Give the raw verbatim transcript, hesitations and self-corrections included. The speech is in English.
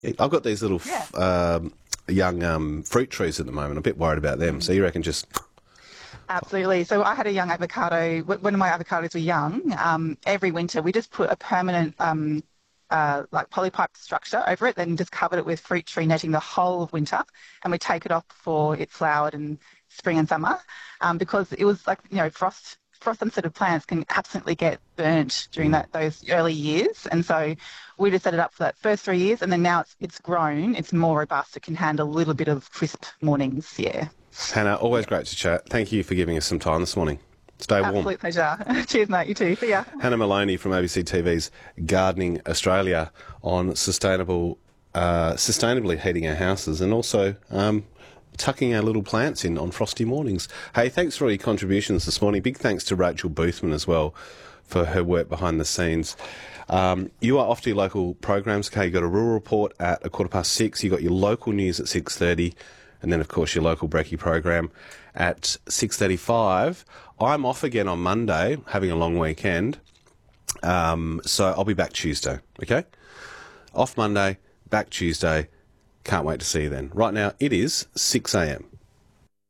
I've got these little Yeah. f- um, young um, fruit trees at the moment. I'm a bit worried about them. So you reckon just Absolutely. So I had a young avocado. wh- When my avocados were young, um, every winter we just put a permanent um, uh, like polypipe structure over it, then just covered it with fruit tree netting the whole of winter, and we take it off before it flowered in spring and summer, um, because it was like you know frost frost sensitive plants can absolutely get burnt during mm, that those early years, and so we just set it up for that first three years, and then now it's it's grown, it's more robust, it can handle a little bit of crisp mornings. Yeah. Hannah? Always Yeah. great to chat. Thank you for giving us some time this morning. Stay warm. Absolute pleasure. Cheers, mate. You too. See ya. Hannah Maloney from A B C T V's Gardening Australia on sustainable, uh, sustainably heating our houses and also um, tucking our little plants in on frosty mornings. Hey, thanks for all your contributions this morning. Big thanks to Rachel Boothman as well for her work behind the scenes. Um, you are off to your local programs. Okay, you got a rural report at a quarter past six. You got your local news at six thirty. And then, of course, your local brekkie program at six thirty-five. I'm off again on Monday, having a long weekend. Um, so I'll be back Tuesday, okay? Off Monday, back Tuesday. Can't wait to see you then. Right now, it is six a m.